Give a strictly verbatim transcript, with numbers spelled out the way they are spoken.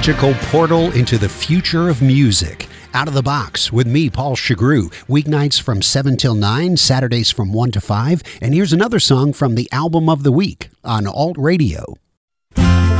magical portal into the future of music. Out of the Box with me, Paul Chagru. Weeknights from seven till nine, Saturdays from one to five. And here's another song from the album of the week on Alt Radio.